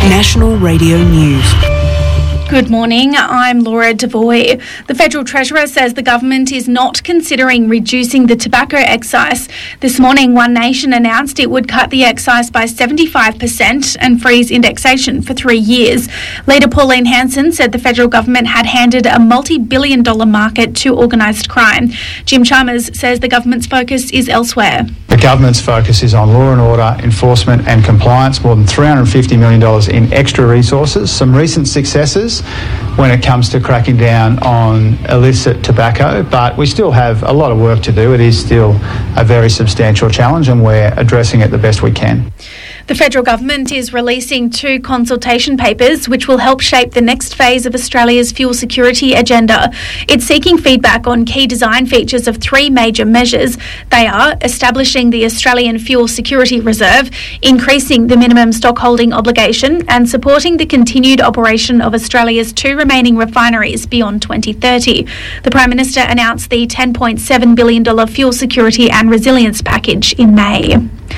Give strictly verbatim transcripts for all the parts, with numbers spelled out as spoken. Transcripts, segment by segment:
National Radio News. Good morning, I'm Laura Devoy. The Federal Treasurer says the government is not considering reducing the tobacco excise. This morning, One Nation announced it would cut the excise by seventy-five percent and freeze indexation for three years. Leader Pauline Hanson said the federal government had handed a multi-billion dollar market to organised crime. Jim Chalmers says the government's focus is elsewhere. The government's focus is on law and order, enforcement and compliance, more than three hundred fifty million dollars in extra resources. Some recent successes when it comes to cracking down on illicit tobacco, but we still have a lot of work to do. It is still a very substantial challenge and we're addressing it the best we can. The federal government is releasing two consultation papers which will help shape the next phase of Australia's fuel security agenda. It's seeking feedback on key design features of three major measures. They are establishing the Australian Fuel Security Reserve, increasing the minimum stockholding obligation, and supporting the continued operation of Australia's two remaining refineries beyond twenty thirty. The Prime Minister announced the ten point seven billion dollars fuel security and resilience package in May.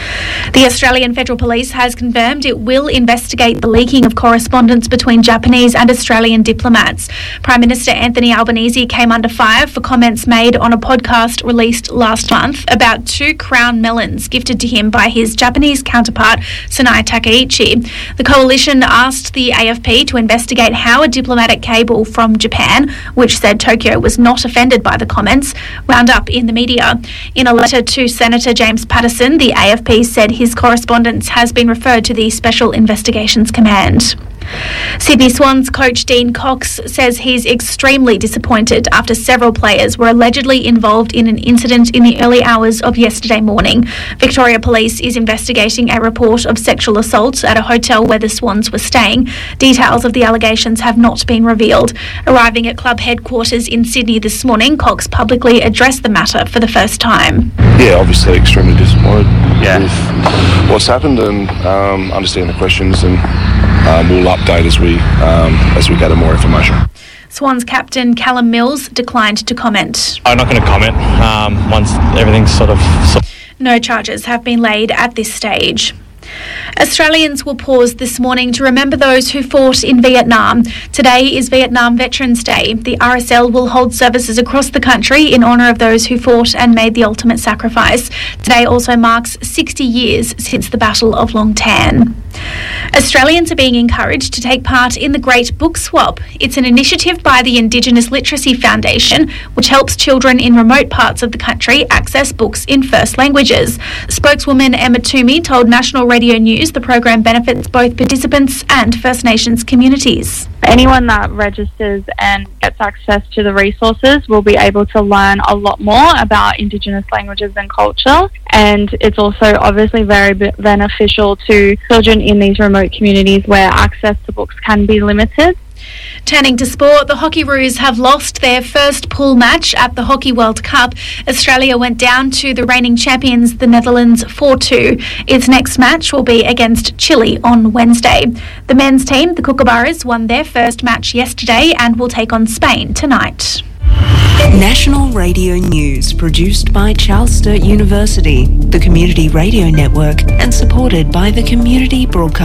The Australian Federal Police has confirmed it will investigate the leaking of correspondence between Japanese and Australian diplomats. Prime Minister Anthony Albanese came under fire for comments made on a podcast released last month about two crown melons gifted to him by his Japanese counterpart, Sonai Takaichi. The coalition asked the A F P to investigate how a diplomatic cable from Japan, which said Tokyo was not offended by the comments, wound up in the media. In a letter to Senator James Patterson, the A F P said his correspondence has been referred to the Special Investigations Command. Sydney Swans coach Dean Cox says he's extremely disappointed after several players were allegedly involved in an incident in the early hours of yesterday morning. Victoria Police is investigating a report of sexual assault at a hotel where the Swans were staying. Details of the allegations have not been revealed. Arriving at club headquarters in Sydney this morning, Cox publicly addressed the matter for the first time. Yeah, obviously extremely disappointed yeah. with what's happened and um, understand the questions, and um, we'll update as we um, as we gather more information. Swans captain Callum Mills declined to comment. I'm not going to comment um, once everything's sort of... No charges have been laid at this stage. Australians will pause this morning to remember those who fought in Vietnam. Today is Vietnam Veterans Day. The R S L will hold services across the country in honour of those who fought and made the ultimate sacrifice. Today also marks sixty years since the Battle of Long Tan. Australians are being encouraged to take part in the Great Book Swap. It's an initiative by the Indigenous Literacy Foundation, which helps children in remote parts of the country access books in first languages. Spokeswoman Emma Toomey told National Radio News the program benefits both participants and First Nations communities. Anyone that registers and gets access to the resources will be able to learn a lot more about Indigenous languages and culture, and it's also obviously very beneficial to children in these remote communities where access to books can be limited. Turning to sport, the Hockeyroos have lost their first pool match at the Hockey World Cup. Australia went down to the reigning champions, the Netherlands, four two. Its next match will be against Chile on Wednesday. The men's team, the Kookaburras, won their first match yesterday and will take on Spain tonight. National Radio News, produced by Charles Sturt University, the Community Radio Network, and supported by the Community Broadcast